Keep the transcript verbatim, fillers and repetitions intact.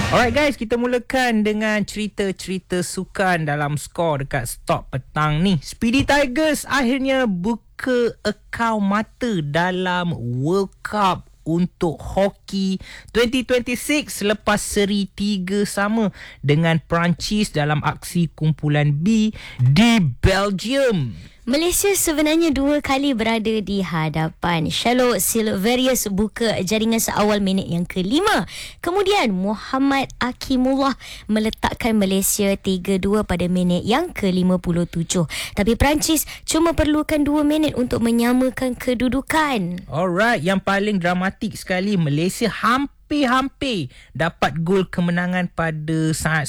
Alright guys, kita mulakan dengan cerita-cerita sukan dalam skor dekat stok petang ni. Speedy Tigers akhirnya buka akaun mata dalam World Cup untuk hoki dua ribu dua puluh enam selepas seri tiga sama dengan Perancis dalam aksi kumpulan B di Belgium. Malaysia sebenarnya dua kali berada di hadapan. Charlotte Silverius buka jaringan seawal minit yang kelima. Kemudian Muhammad Akimullah meletakkan Malaysia tiga dua pada minit yang ke lima puluh tujuh. Tapi Perancis cuma perlukan dua minit untuk menyamakan kedudukan. Alright, yang paling dramatik sekali, Malaysia hampir hampir dapat gol kemenangan pada saat